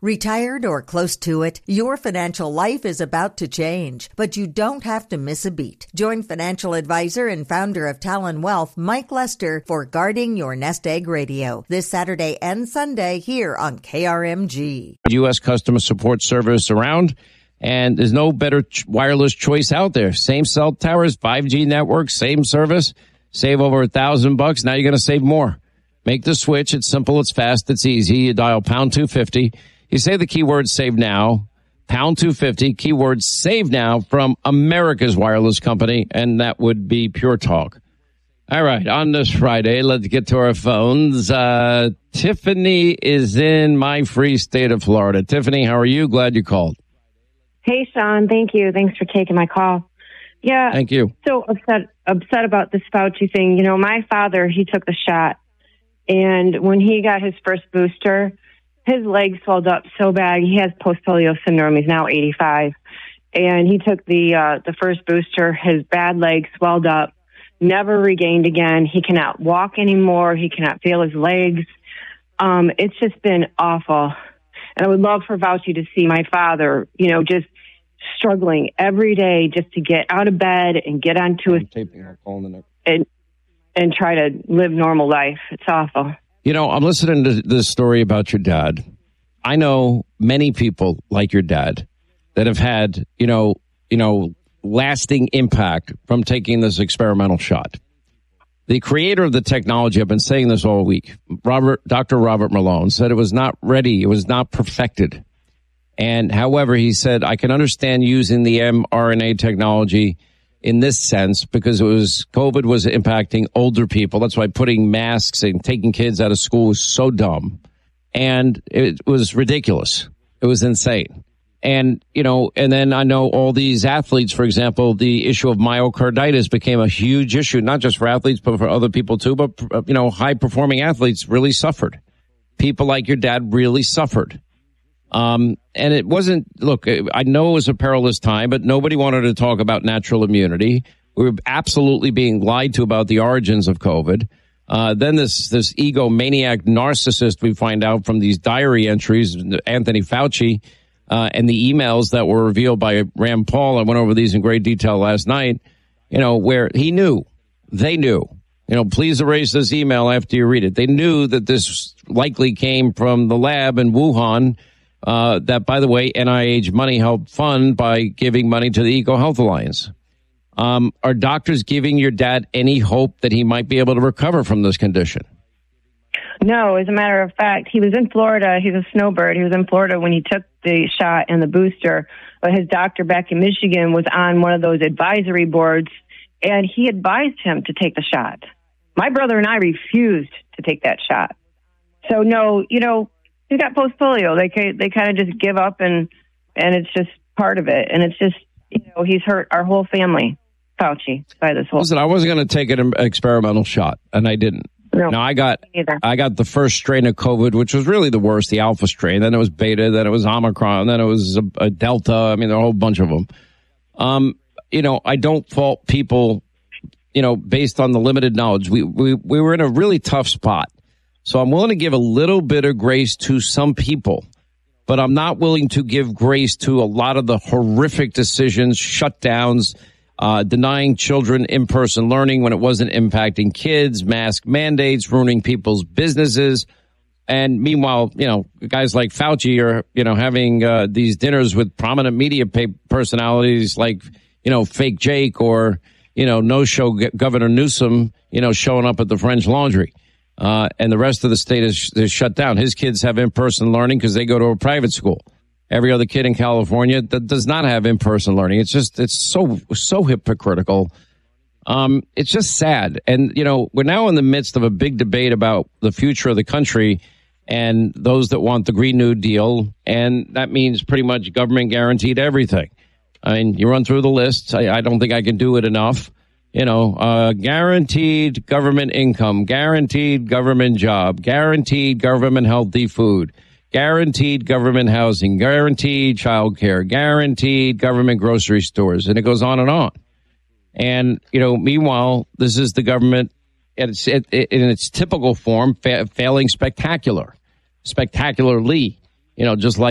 Retired or close to it, your financial life is about to change, but you don't have to miss a beat. Join financial advisor and founder of Talon Wealth, Mike Lester, for Guarding Your Nest Egg Radio this Saturday and Sunday here on KRMG. U.S. customer support service around, and there's no better wireless choice out there. Same cell towers, 5G network, same service. Save over $1,000. Now you're going to save more. Make the switch. It's simple. It's fast. It's easy. You dial pound 250. You say the keyword save now, pound 250, keyword save now from America's wireless company, and that would be Pure Talk. All right, on this Friday, let's get to our phones. Tiffany is in my free state of Florida. Tiffany, how are you? Glad you called. Hey, Sean. Thank you. Thanks for taking my call. Yeah. Thank you. So upset about this Fauci thing. You know, my father, he took the shot, and when he got his first booster, his legs swelled up so bad. He has post-polio syndrome. He's now 85. And he took the first booster. His bad legs swelled up, never regained again. He cannot walk anymore. He cannot feel his legs. It's just been awful. And I would love for Fauci to see my father, you know, just struggling every day just to get out of bed and get onto his and try to live normal life. It's awful. You know, I'm listening to this story about your dad. I know many people like your dad that have had, you know, lasting impact from taking this experimental shot. The creator of the technology, I've been saying this all week, Dr. Robert Malone, said it was not ready. It was not perfected. And however, he said, I can understand using the mRNA technology in this sense, because COVID was impacting older people. That's why putting masks and taking kids out of school was so dumb. And it was ridiculous. It was insane. And, you know, and then I know all these athletes, for example, the issue of myocarditis became a huge issue, not just for athletes, but for other people too. But, you know, high performing athletes really suffered. People like your dad really suffered. And it wasn't, look, I know it was a perilous time, but nobody wanted to talk about natural immunity. We were absolutely being lied to about the origins of COVID. Then this egomaniac narcissist, we find out from these diary entries, Anthony Fauci, and the emails that were revealed by Rand Paul. I went over these in great detail last night, you know, where they knew, you know, please erase this email after you read it. They knew that this likely came from the lab in Wuhan. That, by the way, NIH money helped fund by giving money to the EcoHealth Alliance. Are doctors giving your dad any hope that he might be able to recover from this condition? No, as a matter of fact, he was in Florida. He's a snowbird. He was in Florida when he took the shot and the booster. But his doctor back in Michigan was on one of those advisory boards, and he advised him to take the shot. My brother and I refused to take that shot. So, no, you know, he's got post-polio. They kind of just give up, and it's just part of it. And it's just, you know, he's hurt our whole family, Fauci, by this whole. Listen, I wasn't going to take an experimental shot, and I didn't. No, now, I got the first strain of COVID, which was really the worst, the alpha strain. Then it was beta, then it was Omicron, then it was a Delta. I mean, there are a whole bunch of them. You know, I don't fault people, you know, based on the limited knowledge. We were in a really tough spot. So I'm willing to give a little bit of grace to some people, but I'm not willing to give grace to a lot of the horrific decisions, shutdowns, denying children in-person learning when it wasn't impacting kids, mask mandates, ruining people's businesses. And meanwhile, you know, guys like Fauci are, you know, having these dinners with prominent media personalities like, you know, Fake Jake or, you know, no-show Governor Newsom, you know, showing up at the French Laundry. And the rest of the state is shut down. His kids have in-person learning because they go to a private school. Every other kid in California that does not have in-person learning. It's so hypocritical. It's just sad. And, you know, we're now in the midst of a big debate about the future of the country and those that want the Green New Deal. And that means pretty much government guaranteed everything. I mean, you run through the list. I don't think I can do it enough. You know, guaranteed government income, guaranteed government job, guaranteed government healthy food, guaranteed government housing, guaranteed child care, guaranteed government grocery stores, and it goes on and on. And, you know, meanwhile, this is the government in its typical form, failing spectacularly, you know, just like